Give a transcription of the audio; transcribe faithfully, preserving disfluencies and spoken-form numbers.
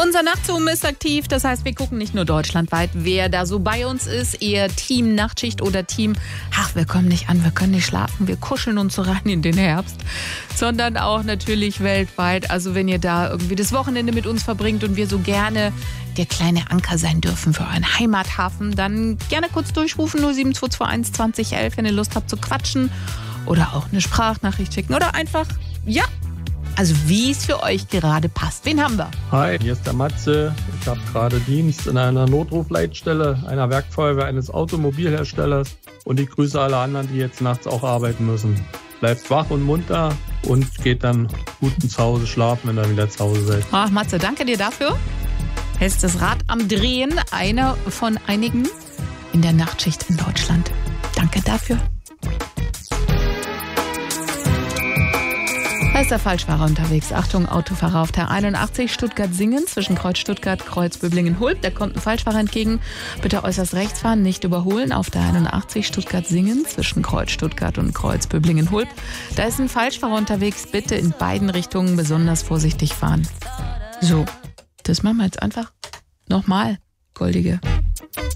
Unser Nachtzoom ist aktiv, das heißt, wir gucken nicht nur deutschlandweit, wer da so bei uns ist, eher Team Nachtschicht oder Team, ach, wir kommen nicht an, wir können nicht schlafen, wir kuscheln uns so rein in den Herbst, sondern auch natürlich weltweit. Also wenn ihr da irgendwie das Wochenende mit uns verbringt und wir so gerne der kleine Anker sein dürfen für euren Heimathafen, dann gerne kurz durchrufen, null sieben zwei zwei eins zwanzig elf, wenn ihr Lust habt zu quatschen oder auch eine Sprachnachricht schicken oder einfach, ja, also wie es für euch gerade passt. Wen haben wir? Hi, hier ist der Matze. Ich habe gerade Dienst in einer Notrufleitstelle einer Werkfeuerwehr eines Automobilherstellers und ich grüße alle anderen, die jetzt nachts auch arbeiten müssen. Bleibt wach und munter und geht dann gut ins Hause schlafen, wenn ihr wieder zu Hause seid. Ach, Matze, danke dir dafür. Hältst das Rad am Drehen, einer von einigen in der Nachtschicht in Deutschland. Danke dafür. Da ist der Falschfahrer unterwegs. Achtung, Autofahrer auf der einundachtzig Stuttgart-Singen zwischen Kreuz Stuttgart, Kreuz Böblingen-Hulb. Da kommt ein Falschfahrer entgegen. Bitte äußerst rechts fahren, nicht überholen. Auf der einundachtzig Stuttgart-Singen zwischen Kreuz Stuttgart und Kreuz Böblingen-Hulb. Da ist ein Falschfahrer unterwegs. Bitte in beiden Richtungen besonders vorsichtig fahren. So, das machen wir jetzt einfach nochmal, Goldige.